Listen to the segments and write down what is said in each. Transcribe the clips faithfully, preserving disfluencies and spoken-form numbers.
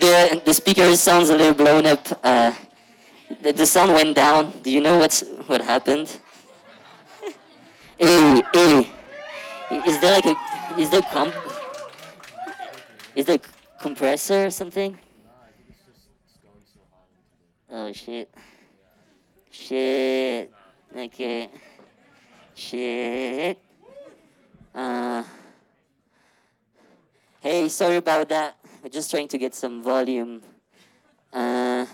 the the speaker sounds a little blown up. Uh, the, the sound went down. Do you know what's what happened? Hey, hey, is there like a is there comp is there compressor or something? Oh shit, shit. Okay, shit. Uh, hey, sorry about that. We're just trying to get some volume. Uh,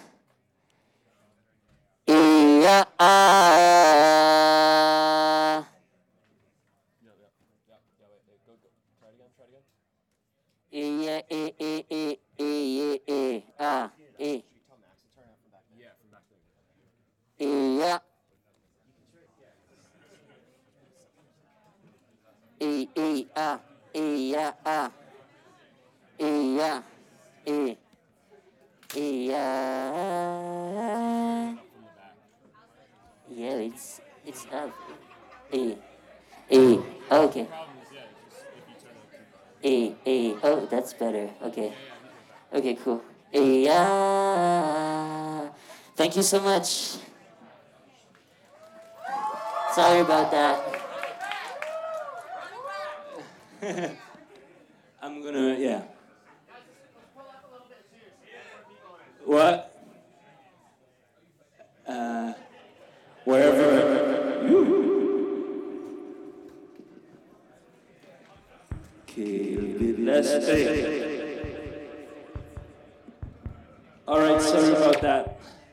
yeah, uh, yeah, eh, eh, eh, eh, eh, eh, ah, eh, yeah, eh, eh, ah, eh, yeah, ah, eh, yeah, eh, eh, yeah. Yeah, it's it's up. A, A. Okay. A, A. Oh, that's better. Okay. Okay, cool. A, ah. Thank you so much. Sorry about that. I'm gonna, yeah. What? Uh, wherever. Okay, let's stay. All right, sorry about that.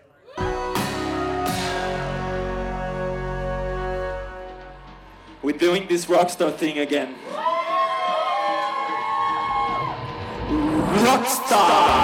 We're doing this rockstar thing again. Rockstar!